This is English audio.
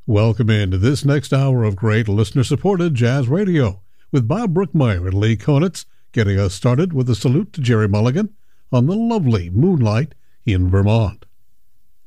Welcome into this next hour of great listener-supported jazz radio with Bob Brookmeyer and Lee Konitz, getting us started with a salute to Jerry Mulligan on the lovely moonlight in Vermont.